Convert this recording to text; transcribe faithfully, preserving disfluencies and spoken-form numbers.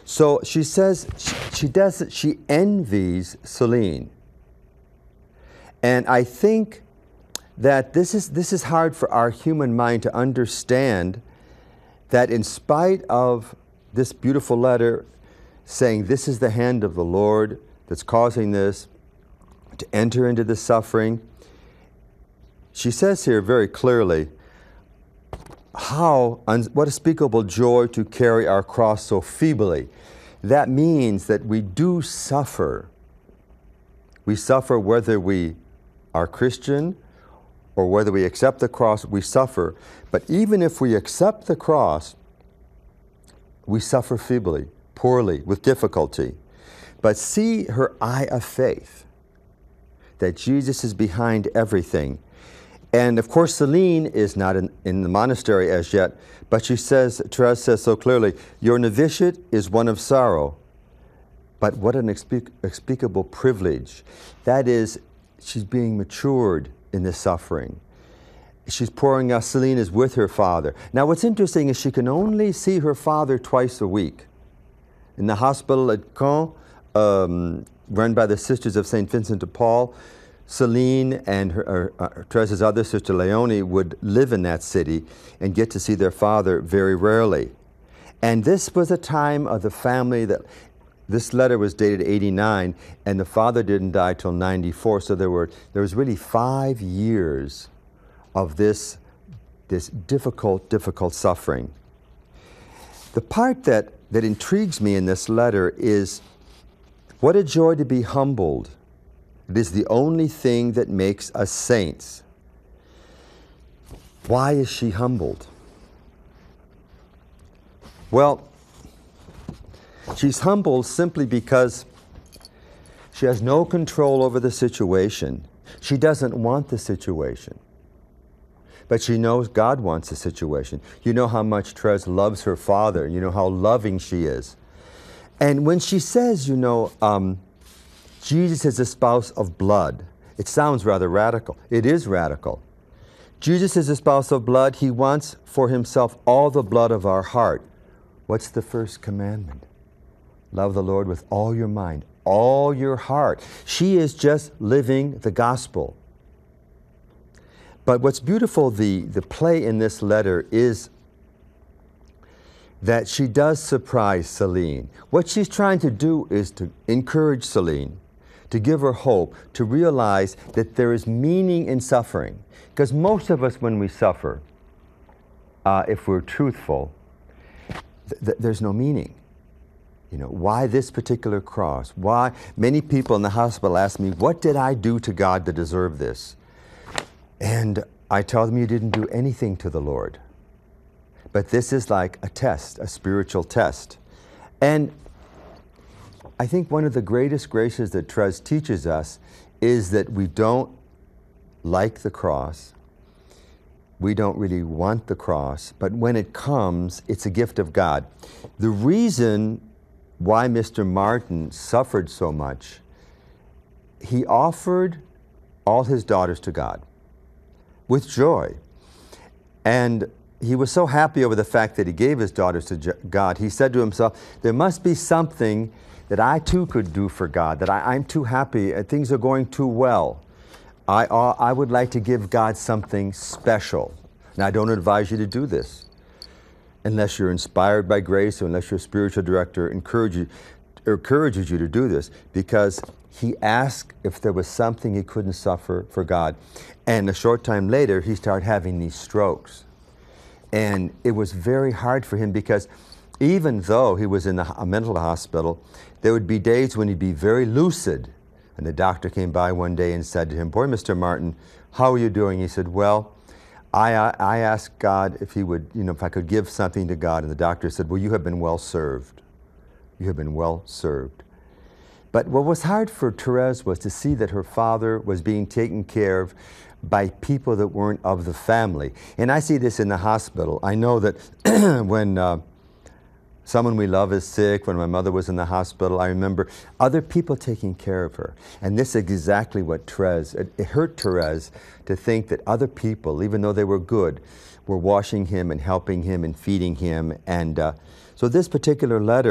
So she says she, she does she envies Celine. And I think that this is this is hard for our human mind to understand, that in spite of this beautiful letter saying this is the hand of the Lord that's causing this, to enter into the suffering, she says here very clearly, how, what unspeakable joy to carry our cross so feebly. That means that we do suffer. We suffer whether we are Christian or whether we accept the cross, we suffer. But even if we accept the cross, we suffer feebly, poorly, with difficulty. But see her eye of faith, that Jesus is behind everything. And of course, Celine is not in, in the monastery as yet, but she says, Therese says so clearly, your novitiate is one of sorrow, but what an unspeak, unspeakable privilege. That is, she's being matured in this suffering. She's pouring out, Celine is with her father. Now what's interesting is she can only see her father twice a week. In the hospital at Caen, um, run by the Sisters of Saint Vincent de Paul, Celine and her, uh, Therese's other sister, Leonie, would live in that city and get to see their father very rarely. And this was a time of the family that, this letter was dated eighty-nine, and the father didn't die till ninety-four, so there were there was really five years of this, this difficult, difficult suffering. The part that, that intrigues me in this letter is, what a joy to be humbled. It is the only thing that makes us saints. Why is she humbled? Well, she's humbled simply because she has no control over the situation. She doesn't want the situation. But she knows God wants the situation. You know how much Therese loves her father. You know how loving she is. And when she says, you know, um, Jesus is a spouse of blood, it sounds rather radical. It is radical. Jesus is a spouse of blood. He wants for himself all the blood of our heart. What's the first commandment? Love the Lord with all your mind, all your heart. She is just living the gospel. But what's beautiful, the, the play in this letter is that she does surprise Celine. What she's trying to do is to encourage Celine, to give her hope, to realize that there is meaning in suffering. Because most of us, when we suffer, uh, if we're truthful, th th there's no meaning. You know, why this particular cross? Why? Many people in the hospital ask me, what did I do to God to deserve this? And I tell them, you didn't do anything to the Lord. But this is like a test, a spiritual test. And I think one of the greatest graces that Therese teaches us is that we don't like the cross. We don't really want the cross, but when it comes, it's a gift of God. The reason why Mister Martin suffered so much, he offered all his daughters to God with joy. And he was so happy over the fact that he gave his daughters to God, he said to himself, there must be something that I too could do for God, that I, I'm too happy, and things are going too well. I, uh, I would like to give God something special. And I don't advise you to do this unless you're inspired by grace or unless your spiritual director encourages, encourages you to do this, because he asked if there was something he couldn't suffer for God. And a short time later, he started having these strokes. And it was very hard for him because even though he was in a mental hospital, there would be days when he'd be very lucid. And the doctor came by one day and said to him, boy, Mister Martin, how are you doing? He said, well, I, I asked God if he would, you know, if I could give something to God. And the doctor said, well, you have been well served. You have been well served. But what was hard for Therese was to see that her father was being taken care of by people that weren't of the family. And I see this in the hospital. I know that when uh, someone we love is sick, when my mother was in the hospital, I remember other people taking care of her. And this is exactly what Therese, it, it hurt Therese to think that other people, even though they were good, were washing him and helping him and feeding him. And uh, so this particular letter